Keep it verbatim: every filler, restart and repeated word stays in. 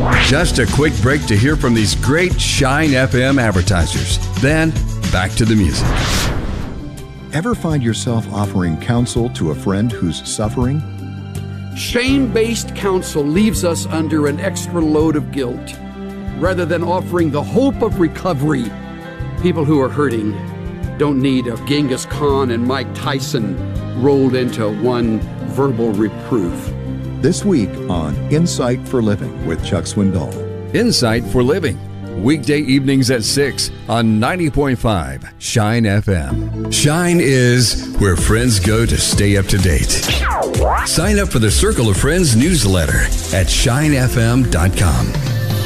Just a quick break to hear from these great Shine F M advertisers. Then, back to the music. Ever find yourself offering counsel to a friend who's suffering? Shame-based counsel leaves us under an extra load of guilt, rather than offering the hope of recovery. People who are hurting don't need a Genghis Khan and Mike Tyson rolled into one verbal reproof. This week on Insight for Living with Chuck Swindoll. Insight for Living, weekday evenings at six on ninety point five Shine F M. Shine is where friends go to stay up to date. Sign up for the Circle of Friends newsletter at shine f m dot com.